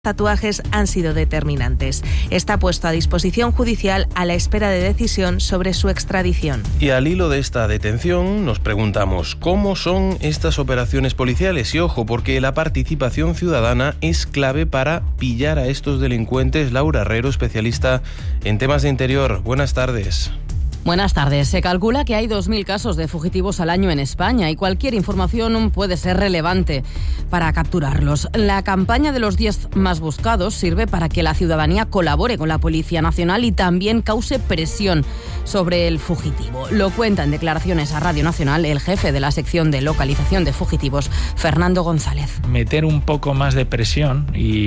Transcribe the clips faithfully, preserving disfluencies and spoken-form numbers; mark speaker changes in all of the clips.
Speaker 1: tatuajes han sido determinantes. Está puesto a disposición judicial a la espera de decisión sobre su extradición.
Speaker 2: Y al hilo de esta detención nos preguntamos ¿cómo son estas operaciones policiales? Y ojo, porque la participación ciudadana es clave para pillar a estos delincuentes. Laura Herrero, especialista en temas de interior. Buenas tardes.
Speaker 3: Buenas tardes. Se calcula que hay dos mil casos de fugitivos al año en España y cualquier información puede ser relevante para capturarlos. La campaña de los diez más buscados sirve para que la ciudadanía colabore con la Policía Nacional y también cause presión sobre el fugitivo. Lo cuenta en declaraciones a Radio Nacional el jefe de la sección de localización de fugitivos, Fernando González.
Speaker 4: Meter un poco más de presión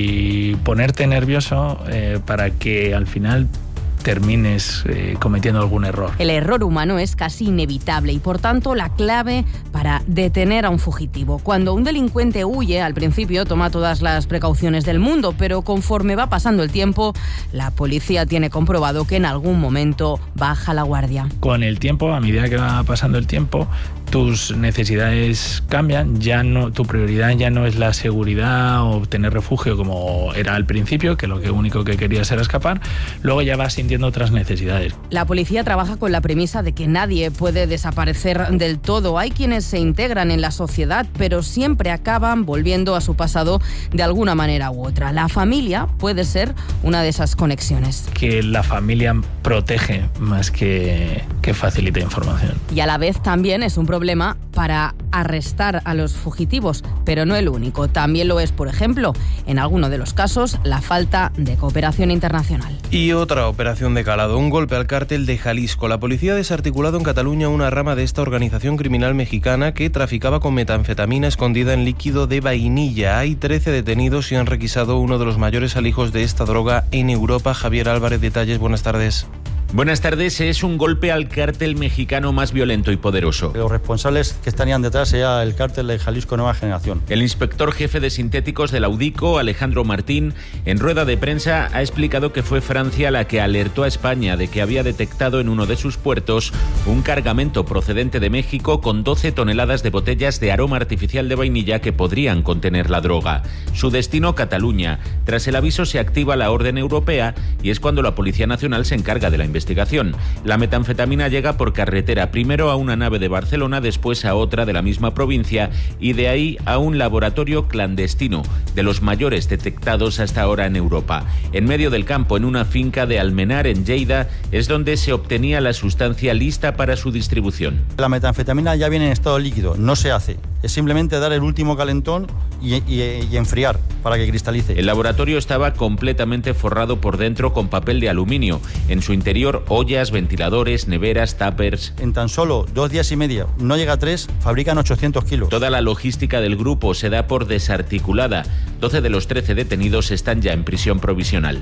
Speaker 4: y ponerte nervioso eh, para que al final termines eh, cometiendo algún error.
Speaker 3: El error humano es casi inevitable y, por tanto, la clave para detener a un fugitivo. Cuando un delincuente huye, al principio toma todas las precauciones del mundo, pero conforme va pasando el tiempo, la policía tiene comprobado que en algún momento baja la guardia.
Speaker 4: Con el tiempo, a medida que va pasando el tiempo, tus necesidades cambian, ya no, tu prioridad ya no es la seguridad o obtener refugio como era al principio, que lo que único que querías era escapar. Luego ya vas sintiendo otras necesidades.
Speaker 3: La policía trabaja con la premisa de que nadie puede desaparecer del todo. Hay quienes se integran en la sociedad, pero siempre acaban volviendo a su pasado de alguna manera u otra. La familia puede ser una de esas conexiones.
Speaker 4: Que la familia protege más que, que facilita información.
Speaker 3: Y a la vez también es un problema para arrestar a los fugitivos, pero no el único. También lo es, por ejemplo, en alguno de los casos, la falta de cooperación internacional.
Speaker 2: Y otra operación de calado, un golpe al cártel de Jalisco. La policía ha desarticulado en Cataluña una rama de esta organización criminal mexicana que traficaba con metanfetamina escondida en líquido de vainilla. Hay trece detenidos y han requisado uno de los mayores alijos de esta droga en Europa. Javier Álvarez, detalles, buenas tardes.
Speaker 5: Buenas tardes. Es un golpe al cártel mexicano más violento y poderoso.
Speaker 6: Los responsables que estarían detrás era el cártel de Jalisco Nueva Generación.
Speaker 5: El inspector jefe de sintéticos de la UDICO, Alejandro Martín, en rueda de prensa ha explicado que fue Francia la que alertó a España de que había detectado en uno de sus puertos un cargamento procedente de México con doce toneladas de botellas de aroma artificial de vainilla que podrían contener la droga. Su destino, Cataluña. Tras el aviso se activa la orden europea y es cuando la Policía Nacional se encarga de la investigación. La metanfetamina llega por carretera, primero a una nave de Barcelona, después a otra de la misma provincia y de ahí a un laboratorio clandestino, de los mayores detectados hasta ahora en Europa. En medio del campo, en una finca de Almenar, en Lleida, es donde se obtenía la sustancia lista para su distribución.
Speaker 6: La metanfetamina ya viene en estado líquido, no se hace. Es simplemente dar el último calentón y, y, y enfriar para que cristalice.
Speaker 5: El laboratorio estaba completamente forrado por dentro con papel de aluminio. En su interior, ollas, ventiladores, neveras, tuppers.
Speaker 6: En tan solo dos días y medio, no llega a tres, fabrican ochocientos kilos.
Speaker 5: Toda la logística del grupo se da por desarticulada. doce de los trece detenidos están ya en prisión provisional.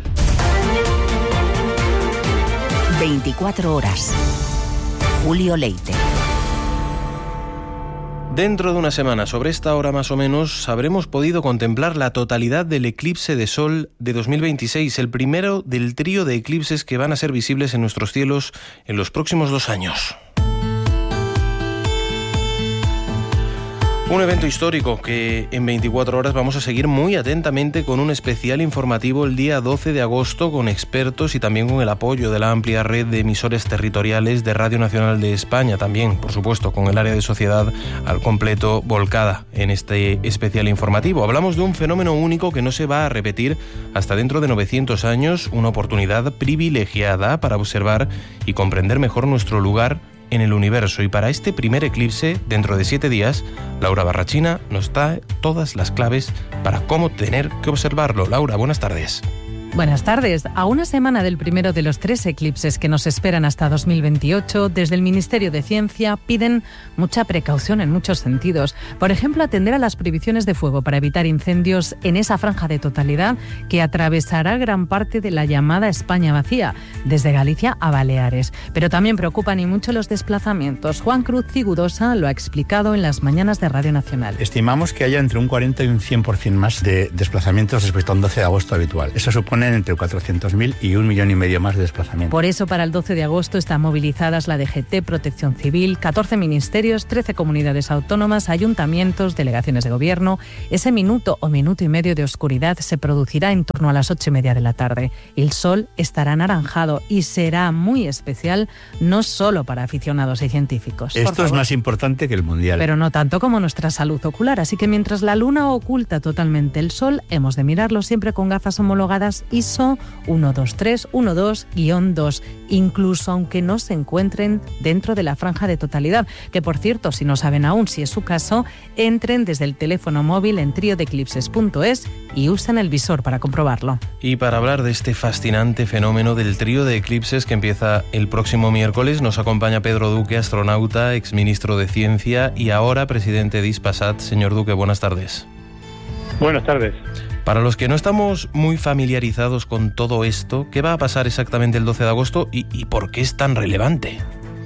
Speaker 7: veinticuatro horas. Julio Leite.
Speaker 2: Dentro de una semana, sobre esta hora más o menos, habremos podido contemplar la totalidad del eclipse de sol de dos mil veintiséis, el primero del trío de eclipses que van a ser visibles en nuestros cielos en los próximos dos años. Un evento histórico que en veinticuatro horas vamos a seguir muy atentamente con un especial informativo el día doce de agosto con expertos y también con el apoyo de la amplia red de emisores territoriales de Radio Nacional de España, también, por supuesto, con el área de sociedad al completo volcada en este especial informativo. Hablamos de un fenómeno único que no se va a repetir hasta dentro de novecientos años, una oportunidad privilegiada para observar y comprender mejor nuestro lugar en el universo. Y para este primer eclipse, dentro de siete días, Laura Barrachina nos da todas las claves para cómo tener que observarlo. Laura, buenas tardes.
Speaker 8: Buenas tardes. A una semana del primero de los tres eclipses que nos esperan hasta dos mil veintiocho, desde el Ministerio de Ciencia piden mucha precaución en muchos sentidos. Por ejemplo, atender a las previsiones de fuego para evitar incendios en esa franja de totalidad que atravesará gran parte de la llamada España vacía, desde Galicia a Baleares. Pero también preocupan y mucho los desplazamientos. Juan Cruz Cigudosa lo ha explicado en las mañanas de Radio Nacional.
Speaker 9: Estimamos que haya entre un cuarenta y un cien por ciento más de desplazamientos respecto a un doce de agosto habitual. Eso supone suponen entre cuatrocientos mil y un millón y medio más de desplazamientos.
Speaker 8: Por eso, para el doce de agosto están movilizadas la D G T, Protección Civil, catorce ministerios, trece comunidades autónomas, ayuntamientos, delegaciones de gobierno. Ese minuto o minuto y medio de oscuridad se producirá en torno a las ocho y media de la tarde. El sol estará anaranjado y será muy especial, no solo para aficionados y científicos.
Speaker 9: Esto es más importante que el Mundial.
Speaker 8: Pero no tanto como nuestra salud ocular, así que mientras la luna oculta totalmente el sol, hemos de mirarlo siempre con gafas homologadas I S O uno dos tres uno dos guión dos, incluso aunque no se encuentren dentro de la franja de totalidad, que por cierto, si no saben aún si es su caso, entren desde el teléfono móvil en trío de eclipses punto es y usen el visor para comprobarlo.
Speaker 2: Y para hablar de este fascinante fenómeno del trío de eclipses que empieza el próximo miércoles, nos acompaña Pedro Duque, astronauta, exministro de Ciencia y ahora presidente de Hispasat. Señor Duque, buenas tardes.
Speaker 10: Buenas tardes.
Speaker 2: Para los que no estamos muy familiarizados con todo esto, ¿qué va a pasar exactamente el doce de agosto y, y por qué es tan relevante?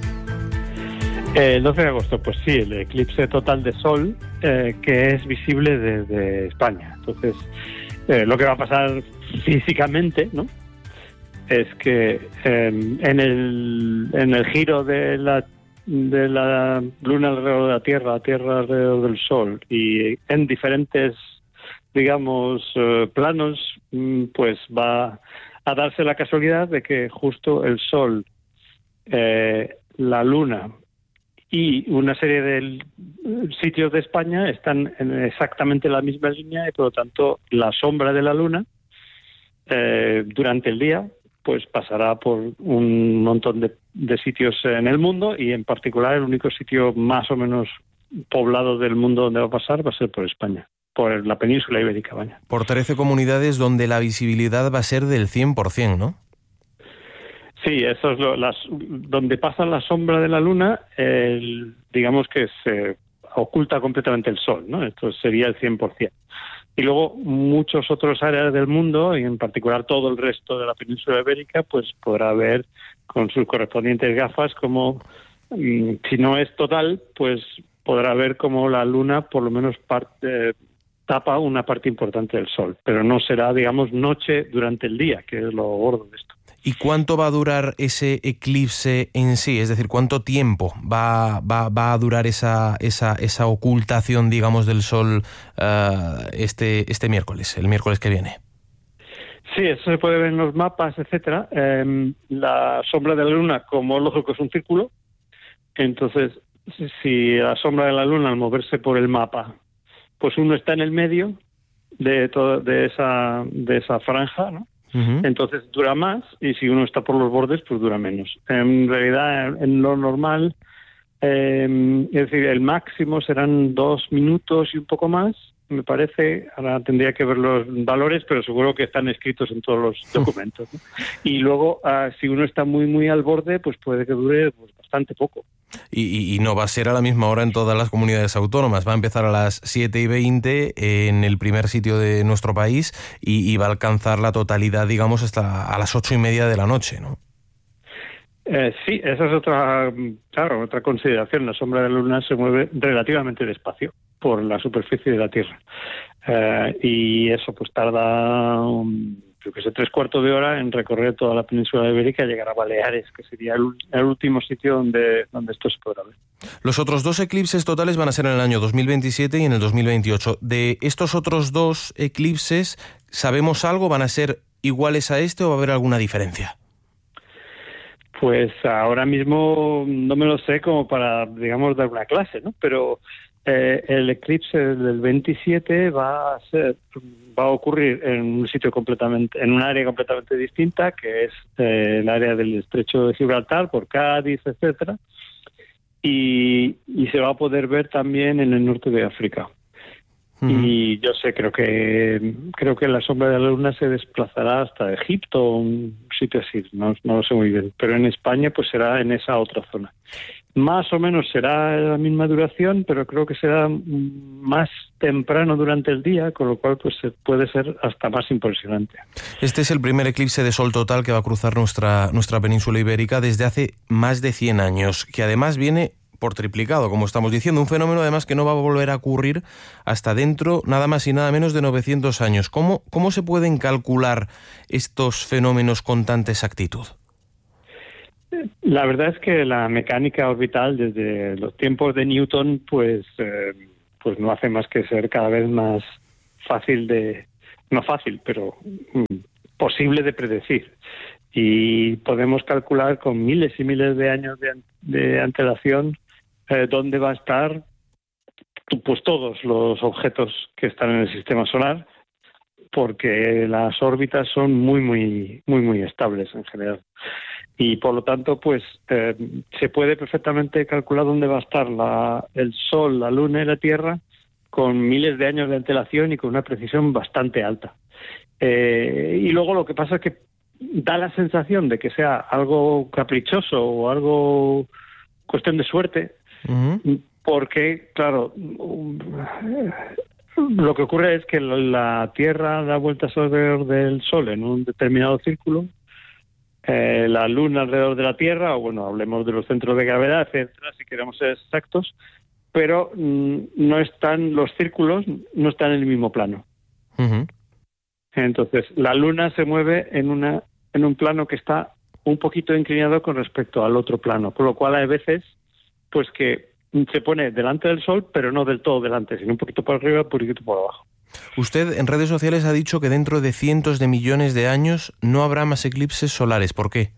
Speaker 10: El doce de agosto, pues sí, el eclipse total de Sol, eh, que es visible desde España. Entonces, eh, lo que va a pasar físicamente, ¿no?, es que eh, en el en el giro de la de la Luna alrededor de la Tierra, la Tierra alrededor del Sol, y en diferentes, digamos, eh, planos, pues va a darse la casualidad de que justo el Sol, eh, la Luna y una serie de sitios de España están en exactamente la misma línea y por lo tanto la sombra de la Luna eh, durante el día pues pasará por un montón de, de sitios en el mundo y en particular el único sitio más o menos poblado del mundo donde va a pasar va a ser por España, por la península ibérica, vaya.
Speaker 2: Por trece comunidades donde la visibilidad va a ser del cien por ciento, ¿no?
Speaker 10: Sí, eso es lo, las, donde pasa la sombra de la Luna, el, digamos que se oculta completamente el Sol, ¿no? Esto sería el cien por ciento. Y luego muchos otros áreas del mundo, y en particular todo el resto de la península ibérica, pues podrá ver con sus correspondientes gafas como, si no es total, pues podrá ver como la Luna por lo menos parte, eh, tapa una parte importante del Sol, pero no será, digamos, noche durante el día, que es lo gordo de esto.
Speaker 2: ¿Y cuánto va a durar ese eclipse en sí? Es decir, ¿cuánto tiempo va, va, va a durar esa, esa, esa ocultación, digamos, del Sol uh, este, este miércoles, el miércoles que viene?
Speaker 10: Sí, eso se puede ver en los mapas, etcétera. Eh, la sombra de la Luna, como lógico, es un círculo. Entonces, si la sombra de la Luna, al moverse por el mapa, pues uno está en el medio de, todo, de, esa, de esa franja, ¿no? Uh-huh. Entonces dura más y si uno está por los bordes pues dura menos. En realidad en lo normal eh, es decir, el máximo serán dos minutos y un poco más, me parece. Ahora tendría que ver los valores, pero seguro que están escritos en todos los documentos, ¿no? Y luego uh, si uno está muy muy al borde pues puede que dure pues, bastante poco.
Speaker 2: Y, y, y no va a ser a la misma hora en todas las comunidades autónomas. Va a empezar a las siete y veinte en el primer sitio de nuestro país y, y va a alcanzar la totalidad, digamos, hasta a las ocho y media de la noche, ¿no?
Speaker 10: Eh, sí, esa es otra, claro, otra consideración. La sombra de la Luna se mueve relativamente despacio por la superficie de la Tierra. Eh, y eso pues tarda... Um, yo que sé, tres cuartos de hora en recorrer toda la península ibérica y llegar a Baleares, que sería el, el último sitio donde, donde esto se podrá ver.
Speaker 2: Los otros dos eclipses totales van a ser en el año dos mil veintisiete y en el dos mil veintiocho. De estos otros dos eclipses, ¿sabemos algo? ¿Van a ser iguales a este o va a haber alguna diferencia?
Speaker 10: Pues ahora mismo no me lo sé como para, digamos, dar una clase, ¿no? Pero eh, el eclipse del veintisiete va a ser... va a ocurrir en un sitio completamente, en un área completamente distinta, que es eh, el área del Estrecho de Gibraltar, por Cádiz, etcétera, y, y se va a poder ver también en el norte de África. Uh-huh. Y yo sé, creo que creo que la sombra de la Luna se desplazará hasta Egipto, un sitio así, no, no lo sé muy bien, pero en España pues será en esa otra zona. Más o menos será la misma duración, pero creo que será más temprano durante el día, con lo cual pues puede ser hasta más impresionante.
Speaker 2: Este es el primer eclipse de sol total que va a cruzar nuestra, nuestra península ibérica desde hace más de cien años, que además viene por triplicado, como estamos diciendo. Un fenómeno además que no va a volver a ocurrir hasta dentro nada más y nada menos de novecientos años. ¿Cómo, cómo se pueden calcular estos fenómenos con tanta exactitud?
Speaker 10: La verdad es que la mecánica orbital desde los tiempos de Newton pues, eh, pues no hace más que ser cada vez más fácil de... no fácil, pero mm, posible de predecir. Y podemos calcular con miles y miles de años de, de antelación eh, dónde va a estar pues todos los objetos que están en el sistema solar, porque las órbitas son muy, muy, muy, muy estables en general. Y por lo tanto, pues eh, se puede perfectamente calcular dónde va a estar la, el Sol, la Luna y la Tierra con miles de años de antelación y con una precisión bastante alta. Eh, y luego lo que pasa es que da la sensación de que sea algo caprichoso o algo cuestión de suerte, uh-huh. porque, claro, lo que ocurre es que la Tierra da vueltas alrededor del Sol en un determinado círculo, eh, la Luna alrededor de la Tierra, o bueno, hablemos de los centros de gravedad, etcétera, si queremos ser exactos, pero mm, no están, los círculos no están en el mismo plano. Uh-huh. Entonces, la Luna se mueve en una en un plano que está un poquito inclinado con respecto al otro plano, por lo cual hay veces pues que se pone delante del Sol, pero no del todo delante, sino un poquito por arriba, un poquito por abajo.
Speaker 2: Usted en redes sociales ha dicho que dentro de cientos de millones de años no habrá más eclipses solares. ¿Por qué?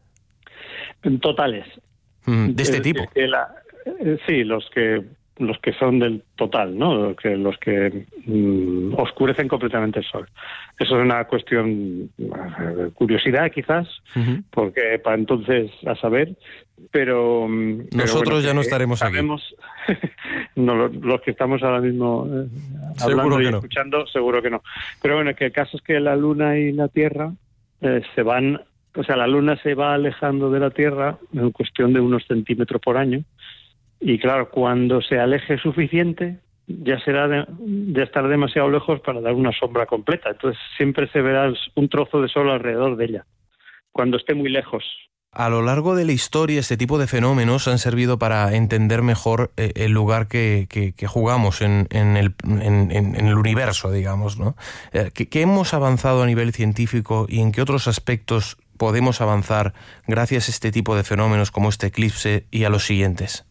Speaker 10: Totales.
Speaker 2: Mm, ¿De este
Speaker 10: es,
Speaker 2: tipo?
Speaker 10: Es la, sí, los que los que son del total, ¿no? Los que, los que mm, oscurecen completamente el Sol. Eso es una cuestión de curiosidad, quizás, uh-huh. porque para entonces a saber, pero...
Speaker 2: Nosotros
Speaker 10: pero bueno,
Speaker 2: ya no estaremos
Speaker 10: sabemos, aquí. no, los, los que estamos ahora mismo eh, hablando y no. escuchando, seguro que no. Pero bueno, que el caso es que la Luna y la Tierra eh, se van... O sea, la Luna se va alejando de la Tierra en cuestión de unos centímetros por año. Y claro, cuando se aleje suficiente, ya será de, de estar demasiado lejos para dar una sombra completa. Entonces siempre se verá un trozo de sol alrededor de ella, cuando esté muy lejos.
Speaker 2: A lo largo de la historia, este tipo de fenómenos han servido para entender mejor eh, el lugar que, que, que jugamos en, en, el, en, en el universo, digamos, ¿no? Eh, ¿qué, ¿Qué hemos avanzado a nivel científico y en qué otros aspectos podemos avanzar gracias a este tipo de fenómenos como este eclipse y a los siguientes?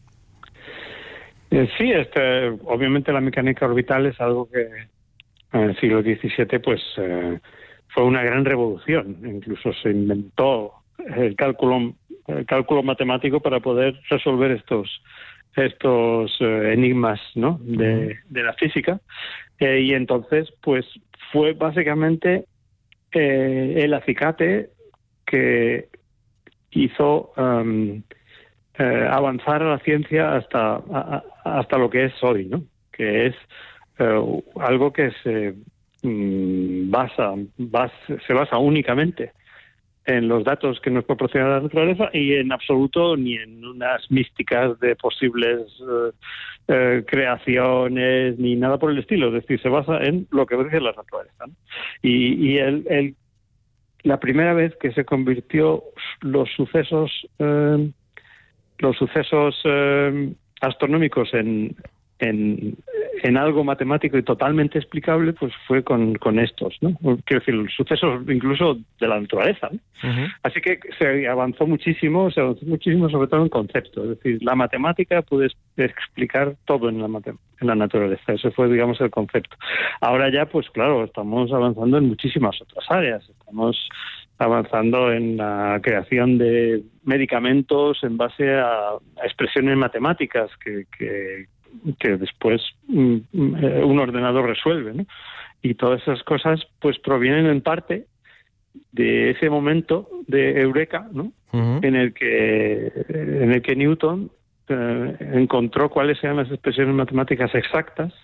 Speaker 10: Sí, este, obviamente la mecánica orbital es algo que en el siglo diecisiete pues eh, fue una gran revolución. Incluso se inventó el cálculo, el cálculo matemático para poder resolver estos estos eh, enigmas, ¿no? de, de la física. Eh, y entonces pues fue básicamente eh, el acicate que hizo um, eh, avanzar a la ciencia hasta a, hasta lo que es hoy, ¿no? Que es eh, algo que se mm, basa, basa se basa únicamente en los datos que nos proporciona la naturaleza y en absoluto ni en unas místicas de posibles eh, eh, creaciones ni nada por el estilo. Es decir, se basa en lo que dice la naturaleza, ¿no? Y, y el, el la primera vez que se convirtió los sucesos eh, los sucesos eh, astronómicos en, en en algo matemático y totalmente explicable, pues fue con, con estos, ¿no? Quiero decir, los sucesos incluso de la naturaleza, ¿no? Uh-huh. Así que se avanzó muchísimo, se avanzó muchísimo sobre todo en conceptos. Es decir, la matemática puede explicar todo en la, mate- en la naturaleza. Ese fue, digamos, el concepto. Ahora ya, pues claro, estamos avanzando en muchísimas otras áreas. Estamos avanzando en la creación de medicamentos en base a, a expresiones matemáticas que... que que después mm, un ordenador resuelve, ¿no? Y todas esas cosas pues provienen en parte de ese momento de eureka, ¿no? Uh-huh. en el que en el que Newton eh, encontró cuáles eran las expresiones matemáticas exactas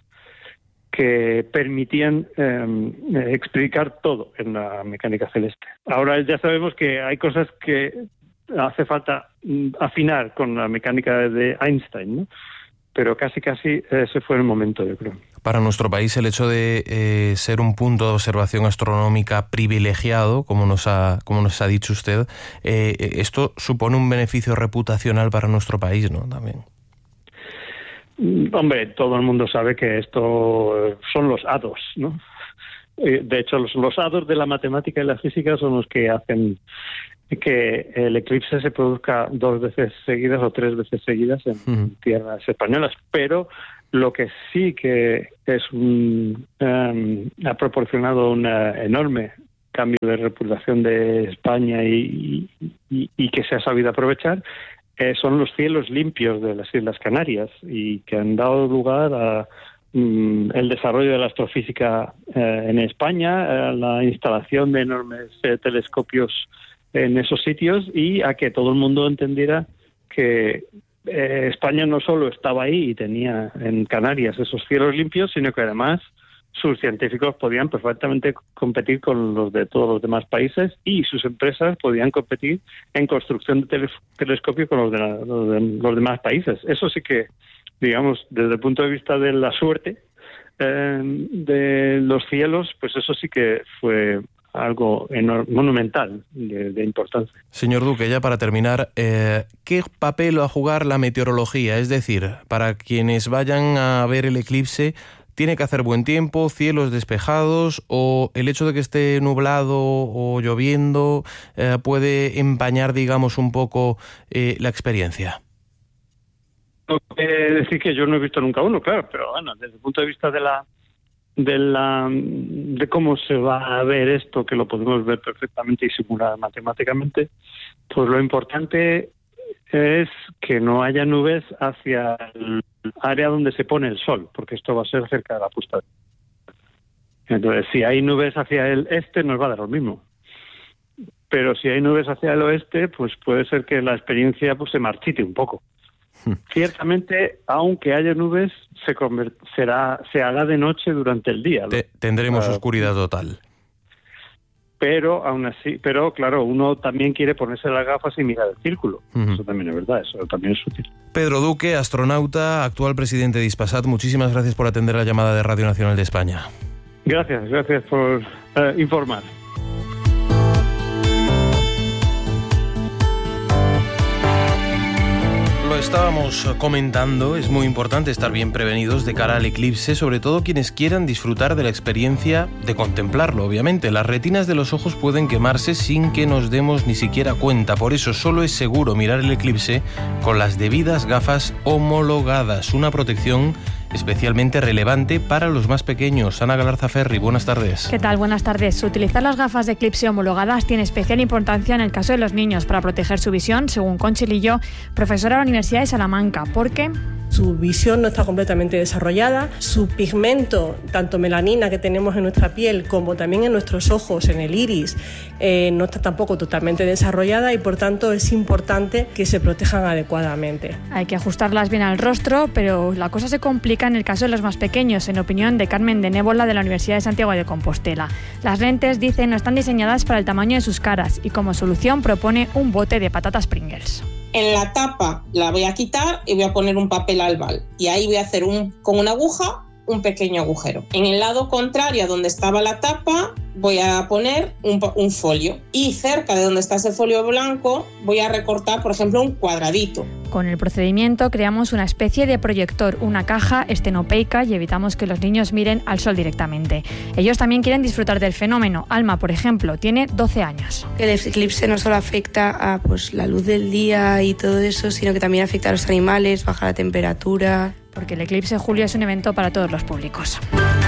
Speaker 10: que permitían eh, explicar todo en la mecánica celeste. Ahora ya sabemos que hay cosas que hace falta afinar con la mecánica de Einstein, ¿no? Pero casi casi ese fue el momento, yo creo.
Speaker 2: Para nuestro país el hecho de eh, ser un punto de observación astronómica privilegiado, como nos ha, como nos ha dicho usted, eh, esto supone un beneficio reputacional para nuestro país, ¿no? También.
Speaker 10: Hombre, todo el mundo sabe que esto son los hados, ¿no? De hecho, los, los hados de la matemática y la física son los que hacen que el eclipse se produzca dos veces seguidas o tres veces seguidas en uh-huh. tierras españolas. Pero lo que sí que es un, um, ha proporcionado un enorme cambio de reputación de España y, y, y que se ha sabido aprovechar eh, son los cielos limpios de las Islas Canarias, y que han dado lugar a um, el desarrollo de la astrofísica eh, en España, a la instalación de enormes eh, telescopios en esos sitios, y a que todo el mundo entendiera que eh, España no solo estaba ahí y tenía en Canarias esos cielos limpios, sino que además sus científicos podían perfectamente competir con los de todos los demás países, y sus empresas podían competir en construcción de tele- telescopios con los de, la, los de los demás países. Eso sí que, digamos, desde el punto de vista de la suerte eh, de los cielos, pues eso sí que fue algo enorme, monumental de, de importancia.
Speaker 2: Señor Duque, ya para terminar, eh, ¿qué papel va a jugar la meteorología? Es decir, para quienes vayan a ver el eclipse, ¿tiene que hacer buen tiempo, cielos despejados, o el hecho de que esté nublado o lloviendo eh, puede empañar, digamos, un poco eh, la experiencia?
Speaker 10: No quiere decir que yo no he visto nunca uno, claro, pero bueno, desde el punto de vista de la de la de cómo se va a ver esto, que lo podemos ver perfectamente y simular matemáticamente, pues lo importante es que no haya nubes hacia el área donde se pone el sol, porque esto va a ser cerca de la puesta. Entonces, si hay nubes hacia el este, nos va a dar lo mismo. Pero si hay nubes hacia el oeste, pues puede ser que la experiencia pues se marchite un poco. Ciertamente, aunque haya nubes, se convert- será, se hará de noche durante el día.
Speaker 2: Te- tendremos uh, oscuridad total.
Speaker 10: Pero aún así, pero claro, uno también quiere ponerse las gafas y mirar el círculo. Uh-huh. Eso también es verdad, eso también es útil.
Speaker 2: Pedro Duque, astronauta, actual presidente de Ispasat, muchísimas gracias por atender la llamada de Radio Nacional de España.
Speaker 10: Gracias, gracias por uh, informar.
Speaker 2: Lo estábamos comentando, es muy importante estar bien prevenidos de cara al eclipse, sobre todo quienes quieran disfrutar de la experiencia de contemplarlo, obviamente. Las retinas de los ojos pueden quemarse sin que nos demos ni siquiera cuenta, por eso solo es seguro mirar el eclipse con las debidas gafas homologadas, una protección especialmente relevante para los más pequeños. Ana Galarza Ferri, buenas tardes.
Speaker 11: ¿Qué tal? Buenas tardes. Utilizar las gafas de eclipse homologadas tiene especial importancia en el caso de los niños para proteger su visión, según Conchi Lillo, profesora de la Universidad de Salamanca, porque
Speaker 12: su visión no está completamente desarrollada, su pigmento, tanto melanina que tenemos en nuestra piel como también en nuestros ojos, en el iris, eh, no está tampoco totalmente desarrollada, y por tanto es importante que se protejan adecuadamente.
Speaker 11: Hay que ajustarlas bien al rostro, pero la cosa se complica en el caso de los más pequeños, en opinión de Carmen de Nébola de la Universidad de Santiago de Compostela. Las lentes, dice, no están diseñadas para el tamaño de sus caras, y como solución propone un bote de patatas Pringles.
Speaker 13: En la tapa la voy a quitar y voy a poner un papel albal, y ahí voy a hacer un, con una aguja un pequeño agujero. En el lado contrario a donde estaba la tapa voy a poner un, un folio, y cerca de donde está ese folio blanco voy a recortar, por ejemplo, un cuadradito.
Speaker 11: Con el procedimiento creamos una especie de proyector, una caja estenopeica, y evitamos que los niños miren al sol directamente. Ellos también quieren disfrutar del fenómeno. Alma, por ejemplo, tiene doce años.
Speaker 14: El eclipse no solo afecta a pues, la luz del día y todo eso, sino que también afecta a los animales, baja la temperatura.
Speaker 11: Porque el eclipse de julio es un evento para todos los públicos.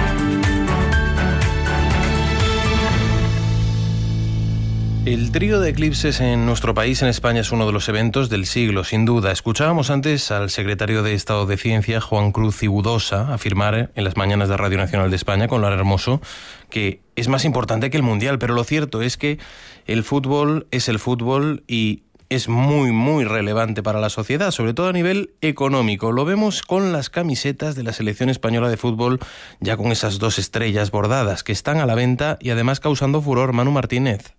Speaker 2: El trío de eclipses en nuestro país, en España, es uno de los eventos del siglo, sin duda. Escuchábamos antes al secretario de Estado de Ciencia, Juan Cruz Cibudosa, afirmar en las mañanas de Radio Nacional de España con Lara Hermoso que es más importante que el Mundial, pero lo cierto es que el fútbol es el fútbol y es muy, muy relevante para la sociedad, sobre todo a nivel económico. Lo vemos con las camisetas de la selección española de fútbol, ya con esas dos estrellas bordadas que están a la venta y además causando furor. Manu Martínez.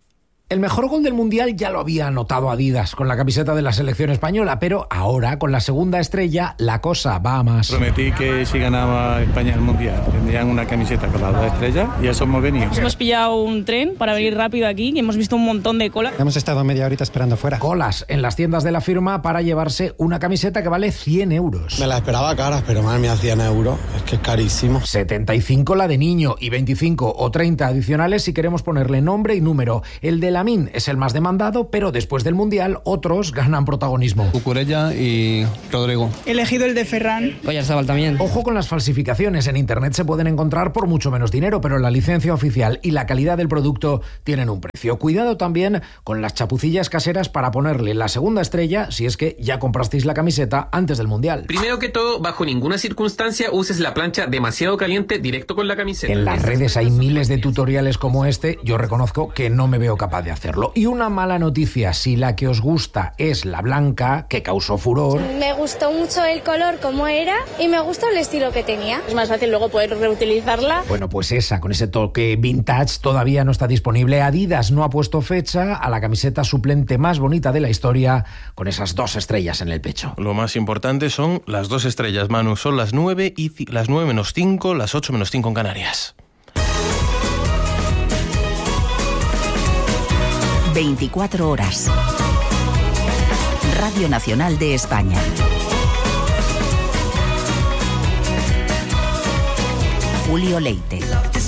Speaker 15: El mejor gol del Mundial ya lo había anotado Adidas con la camiseta de la selección española, pero ahora, con la segunda estrella, la cosa va a más.
Speaker 16: Prometí que si ganaba España el Mundial tendrían una camiseta con las dos estrellas y eso hemos venido.
Speaker 17: Nos hemos pillado un tren para venir rápido aquí, que hemos visto un montón de cola.
Speaker 18: Hemos estado media horita esperando fuera.
Speaker 15: Colas en las tiendas de la firma para llevarse una camiseta que vale cien euros.
Speaker 19: Me la esperaba cara, pero madre mía, cien euros, es que es carísimo.
Speaker 15: setenta y cinco la de niño y veinticinco o treinta adicionales si queremos ponerle nombre y número. El de Lamine es el más demandado, pero después del Mundial otros ganan protagonismo.
Speaker 16: Cucurella y Rodrigo.
Speaker 17: He elegido el de Ferran.
Speaker 18: Oyarzabal también.
Speaker 15: Ojo con las falsificaciones. En internet se pueden encontrar por mucho menos dinero, pero la licencia oficial y la calidad del producto tienen un precio. Cuidado también con las chapucillas caseras para ponerle la segunda estrella si es que ya comprasteis la camiseta antes del Mundial.
Speaker 20: Primero que todo, bajo ninguna circunstancia uses la plancha demasiado caliente directo con la camiseta.
Speaker 15: En las redes hay miles de tutoriales como este. Yo reconozco que no me veo capaz de hacerlo. Y una mala noticia, si la que os gusta es la blanca, que causó furor.
Speaker 21: Me gustó mucho el color como era y me gustó el estilo que tenía. Es más fácil luego poder reutilizarla.
Speaker 15: Bueno, pues esa, con ese toque vintage, todavía no está disponible. Adidas no ha puesto fecha a la camiseta suplente más bonita de la historia, con esas dos estrellas en el pecho.
Speaker 2: Lo más importante son las dos estrellas, Manu. Son las nueve y c- las nueve menos cinco, las ocho menos cinco en Canarias.
Speaker 7: veinticuatro horas. Radio Nacional de España. Julio Leite.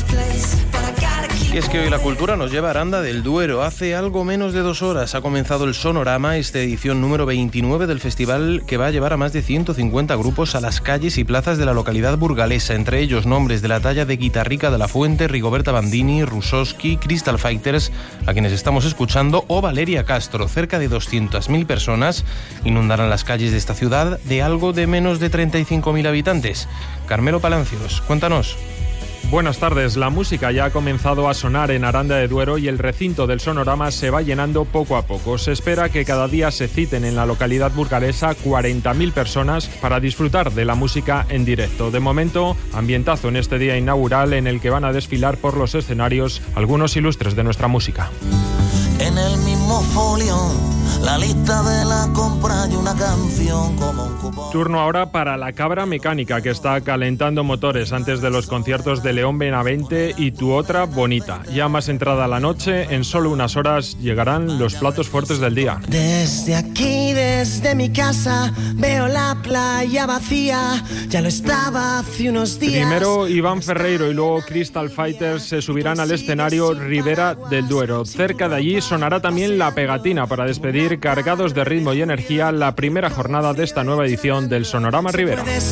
Speaker 2: Y es que hoy la cultura nos lleva a Aranda del Duero. Hace algo menos de dos horas ha comenzado el Sonorama, esta edición número veintinueve del festival que va a llevar a más de ciento cincuenta grupos a las calles y plazas de la localidad burgalesa, entre ellos nombres de la talla de Guitarrica de la Fuente, Rigoberta Bandini, Rusoski, Crystal Fighters, a quienes estamos escuchando, o Valeria Castro. Cerca de doscientas mil personas inundarán las calles de esta ciudad de algo de menos de treinta y cinco mil habitantes. Carmelo Palancios, cuéntanos.
Speaker 22: Buenas tardes. La música ya ha comenzado a sonar en Aranda de Duero y el recinto del Sonorama se va llenando poco a poco. Se espera que cada día se citen en la localidad burgalesa cuarenta mil personas para disfrutar de la música en directo. De momento, ambientazo en este día inaugural en el que van a desfilar por los escenarios algunos ilustres de nuestra música.
Speaker 23: En el mismo folio, la lista de la compra y una canción como un cupón.
Speaker 22: Turno ahora para la Cabra Mecánica, que está calentando motores antes de los conciertos de León Benavente y Tu Otra Bonita. Ya más entrada la noche, en solo unas horas llegarán los platos fuertes del día.
Speaker 23: Desde aquí, desde mi casa, veo la playa vacía. Ya lo estaba hace unos días.
Speaker 22: Primero Iván Ferreiro y luego Crystal Fighters se subirán al escenario Ribera del Duero. Cerca de allí sonará también La Pegatina para despedir, cargados de ritmo y energía, la primera jornada de esta nueva edición del Sonorama Ribera.